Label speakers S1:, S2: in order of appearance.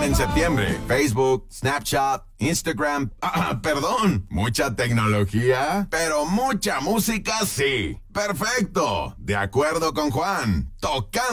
S1: en septiembre. Facebook, Snapchat, Instagram. Perdón. Mucha tecnología, pero mucha música sí. Perfecto. De acuerdo con Juan. Tocando